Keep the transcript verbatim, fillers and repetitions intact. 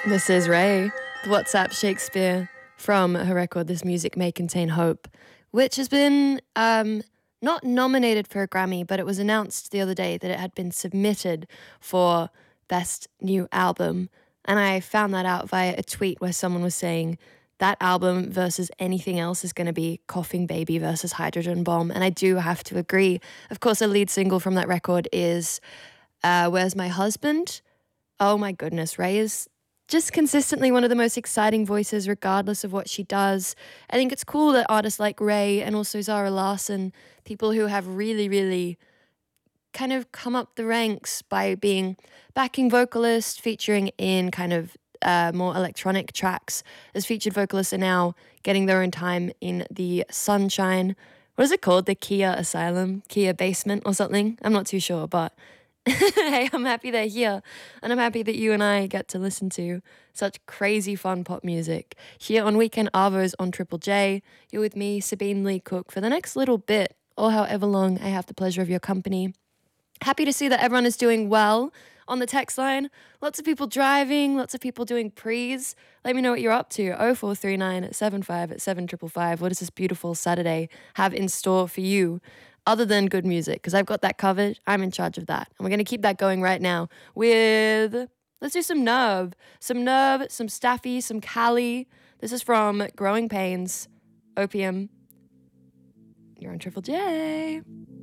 This is Ray, the WhatsApp Shakespeare from her record This Music May Contain Hope, which has been um, not nominated for a Grammy, but it was announced the other day that it had been submitted for Best New Album. And I found that out via a tweet where someone was saying that album versus anything else is going to be Coughing Baby versus Hydrogen Bomb. And I do have to agree. Of course, a lead single from that record is uh, Where's My Husband? Oh my goodness, Ray is just consistently one of the most exciting voices, regardless of what she does. I think it's cool that artists like Ray and also Zara Larsson, people who have really, really kind of come up the ranks by being backing vocalists, featuring in kind of uh, more electronic tracks, as featured vocalists are now getting their own time in the Sunshine. What is it called? The Kia Asylum? Kia Basement or something? I'm not too sure, but hey, I'm happy they're here, and I'm happy that you and I get to listen to such crazy fun pop music here on Weekend Arvos on Triple J. You're with me, Sabine Lee Cook, for the next little bit, or however long I have the pleasure of your company. Happy to see that everyone is doing well on the text line. Lots of people driving, lots of people doing prees. Let me know what you're up to. oh four three nine seven five seven five five. What does this beautiful Saturday have in store for you? Other than good music, because I've got that covered. I'm in charge of that. And we're going to keep that going right now with, let's do some Nerve. Some Nerve, some Staffy, some Cali. This is from Growing Pains, Opium. You're on Triple J.